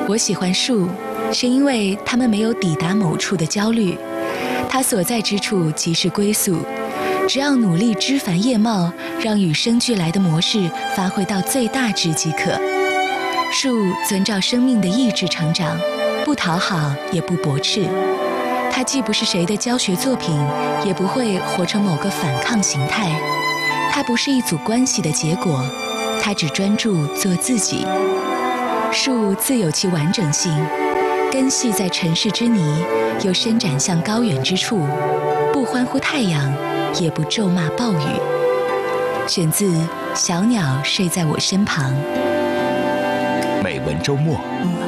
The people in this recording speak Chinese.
我喜欢树，是因为它们没有抵达某处的焦虑，它所在之处即是归宿。只要努力枝繁叶茂，让与生俱来的模式发挥到最大值即可。树遵照生命的意志成长，不讨好也不驳斥。它既不是谁的教学作品，也不会活成某个反抗形态。它不是一组关系的结果，它只专注做自己。树自有其完整性，根系在尘世之泥，又伸展向高远之处，不欢呼太阳，也不咒骂暴雨。选自《小鸟睡在我身旁》。 美文周末，